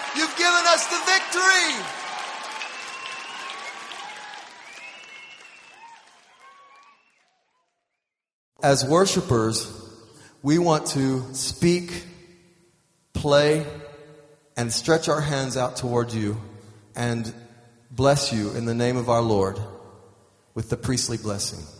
You've given us the victory. As worshipers, we want to speak, play, and stretch our hands out toward you and bless you in the name of our Lord with the priestly blessing.